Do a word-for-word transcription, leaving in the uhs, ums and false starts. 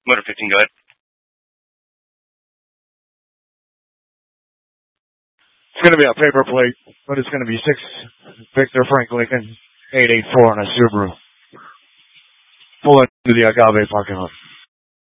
Motor fifteen, go ahead. It's going to be a paper plate, but it's going to be six Victor Frank Lincoln eight eight four on a Subaru. Pull into the Agave parking lot.